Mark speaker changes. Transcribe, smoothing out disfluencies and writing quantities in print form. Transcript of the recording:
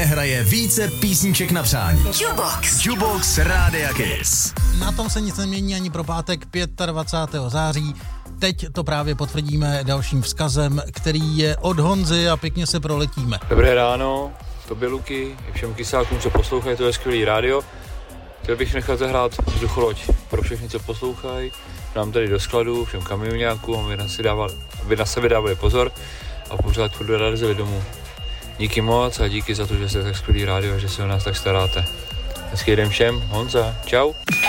Speaker 1: nehraje více písniček na přání. Jukebox Rádia Kiss.
Speaker 2: Na tom se nic nemění ani pro pátek 25. září. Teď to právě potvrdíme dalším vzkazem, který je od Honzy a pěkně se proletíme.
Speaker 3: Dobré ráno, tobě Luky, i všem kysákům, co poslouchají, to je skvělý rádio. Chtěl bych nechat zahrát Vzducholoď pro všechny, co poslouchají. Nám tady do skladu, všem kamionňákům, aby na sebe dávali pozor a pořád furt dorazili domů. Díky moc a díky za to, že jste tak skvělý rádio a že se o nás tak staráte. Hezký den všem, Honza, čau.